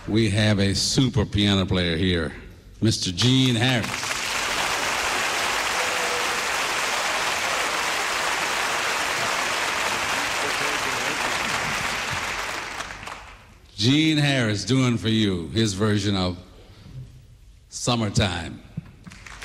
we have a super piano player here, Mr. Gene Harris. Gene Harris doing for you his version of Summertime.